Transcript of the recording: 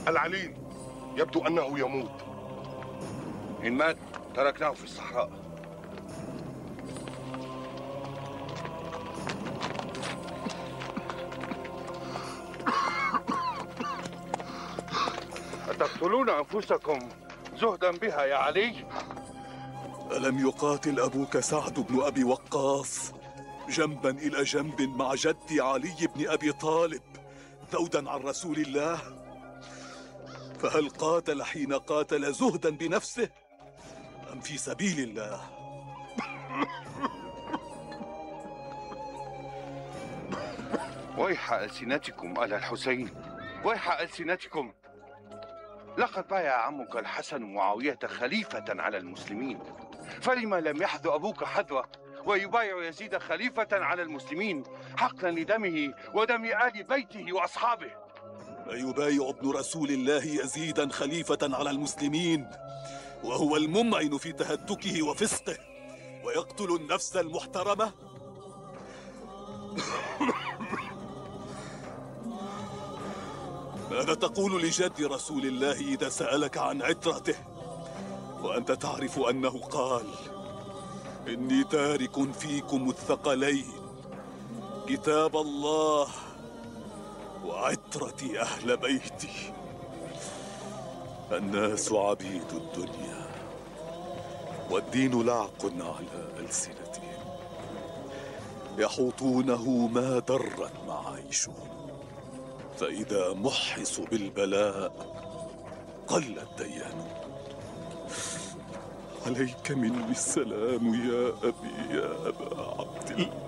العليل يبدو أنه يموت. إن مات تركناه في الصحراء. أتقتلون أنفسكم زهدا بها يا علي؟ ألم يقاتل أبوك سعد بن أبي وقاص جنبا إلى جنب مع جدي علي بن أبي طالب ذودا عن رسول الله؟ فهل قاتل حين قاتل زهدا بنفسه أم في سبيل الله؟ ويح ألسنتكم آل الحسين، ويح ألسنتكم. لقد بايع عمك الحسن معاوية خليفة على المسلمين، فلما لم يحذو أبوك حذوه ويبايع يزيد خليفة على المسلمين حقا لدمه ودم آل بيته وأصحابه؟ أيبايع ابن رسول الله يزيدا خليفة على المسلمين وهو الممعن في تهتكه وفسقه ويقتل النفس المحترمة؟ ماذا تقول لجد رسول الله إذا سألك عن عترته وأنت تعرف أنه قال: إني تارك فيكم الثقلين، كتاب الله وعترتي أهل بيتي. الناس عبيد الدنيا والدين لعق على ألسنتهم، يحوطونه ما درت معايشهم، فإذا محصوا بالبلاء قل الديان. عليك مني السلام يا أبي، يا أبا عبد الله.